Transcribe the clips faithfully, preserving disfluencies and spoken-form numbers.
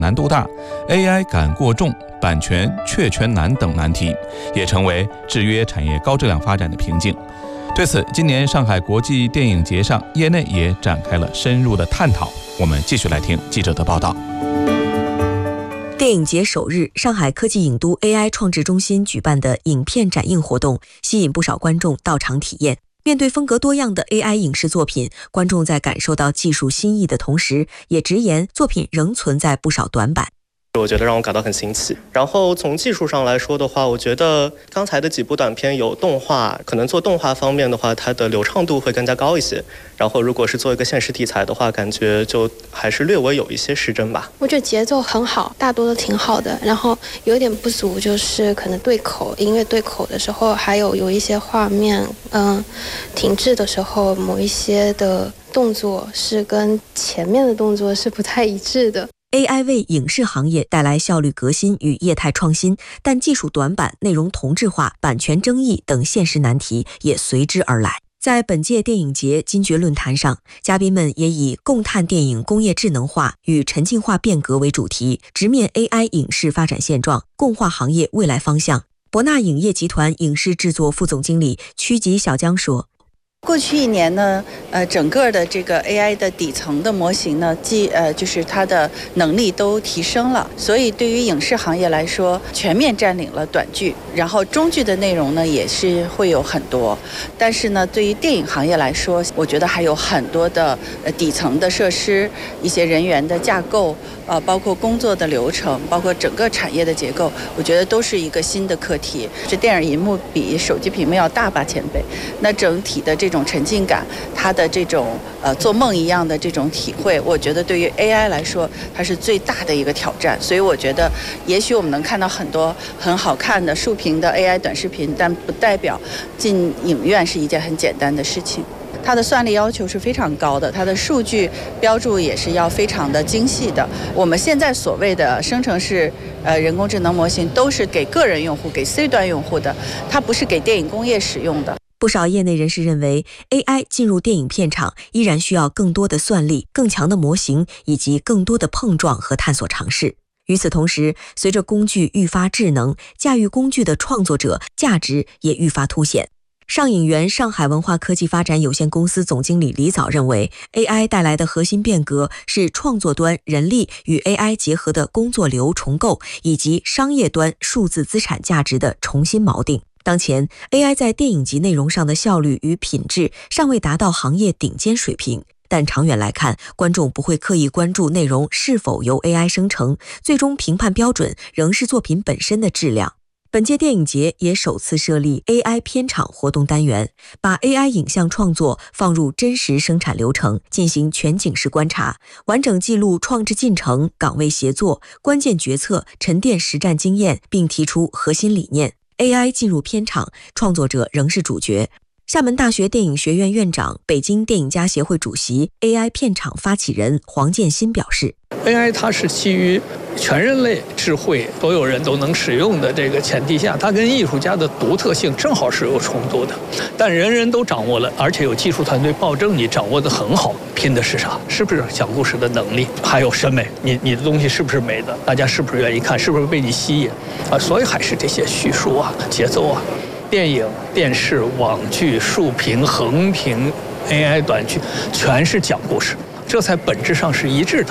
难度大、A I 感过重、版权确权难等难题，也成为制约产业高质量发展的瓶颈。对此，今年上海国际电影节上，业内也展开了深入的探讨。我们继续来听记者的报道。 电影节首日，上海科技影都 A I 创制中心举办的影片展映活动，吸引不少观众到场体验。面对风格多样的 A I 影视作品，观众在感受到技术新意的同时，也直言作品仍存在不少短板。 我觉得让我感到很新奇。然后从技术上来说的话，我觉得刚才的几部短片有动画，可能做动画方面的话，它的流畅度会更加高一些。然后如果是做一个现实题材的话，感觉就还是略微有一些失真吧。 我觉得节奏很好，大多都挺好的。然后有点不足就是可能对口，音乐对口的时候，还有有一些画面，嗯，停滞的时候，某一些的动作是跟前面的动作是不太一致的。 A I 为影视行业带来效率革新与业态创新，但技术短板、内容同质化、版权争议等现实难题也随之而来。在本届电影节金爵论坛上，嘉宾们也以共探电影工业智能化与沉浸化变革为主题，直面 A I 影视发展现状，共话行业未来方向。博纳影业集团影视制作副总经理曲吉小江说， 过去一年呢，呃，整个的这个 A I 的底层的模型呢，既呃就是它的能力都提升了，所以对于影视行业来说，全面占领了短剧，然后中剧的内容呢也是会有很多，但是呢，对于电影行业来说，我觉得还有很多的呃底层的设施、一些人员的架构，呃，包括工作的流程，包括整个产业的结构，我觉得都是一个新的课题。这电影银幕比手机屏幕要大八千倍，那整体的这种沉浸感，它的这种呃做梦一样的这种体会，我觉得对于 A I 来说，它是最大的一个挑战。所以我觉得，也许我们能看到很多很好看的竖屏的 A I 短视频，但不代表进影院是一件很简单的事情。它的算力要求是非常高的，它的数据标注也是要非常的精细的。我们现在所谓的生成式呃人工智能模型，都是给个人用户、给 C 端用户的，它不是给电影工业使用的。 不少业内人士认为 A I 进入电影片场依然需要更多的算力、更强的模型以及更多的碰撞和探索尝试。与此同时，随着工具愈发智能，驾驭工具的创作者价值也愈发凸显。上影园上海文化科技发展有限公司总经理李早认为， A I 带来的核心变革是创作端人力与 A I 结合的工作流重构，以及商业端数字资产价值的重新锚定。当前 A I 在电影级内容上的效率与品质尚未达到行业顶尖水平，但长远来看，观众不会刻意关注内容是否由 A I 生成，最终评判标准仍是作品本身的质量。本届电影节也首次设立 A I 片场活动单元，把 A I 影像创作放入真实生产流程，进行全景式观察，完整记录创制进程、岗位协作、关键决策、沉淀实战经验，并提出核心理念。A I 进入片场，创作者仍是主角。厦门大学电影学院院长、北京电影家协会主席、A I 片场发起人黄建新表示， A I 它是基于全人类智慧，所有人都能使用的这个前提下，它跟艺术家的独特性正好是有冲突的。但人人都掌握了，而且有技术团队保证你掌握得很好，拼的是啥？是不是讲故事的能力？还有审美，你你的东西是不是美的？大家是不是愿意看？是不是被你吸引？啊，所以还是这些叙述啊、节奏啊。电影、电视、网剧、竖屏、横屏、A I 短剧，全是讲故事，这才本质上是一致的。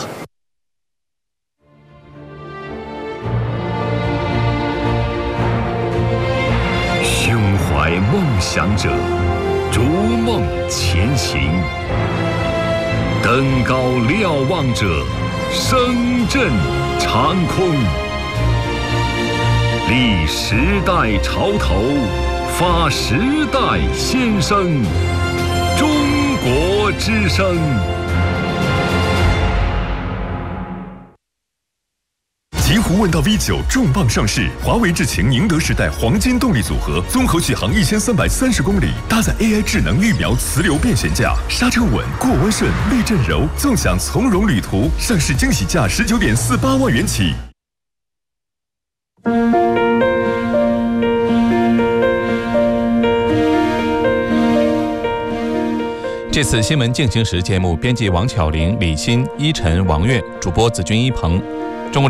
胸怀梦想者，逐梦前行；登高瞭望者，声震长空。立时代潮头，发时代先声，中国之声。 极狐问道 V 九 重磅上市，华为智擎宁德时代黄金动力组合，综合续航一千三百三十公里，搭载 A I 智能预瞄磁流变悬架，刹车稳，过弯顺，避震柔，纵享从容旅途。上市惊喜价十九点四八万元起。 近这次新闻进行时节目编辑王巧玲、李欣、依晨、王悦，主播子君一鹏。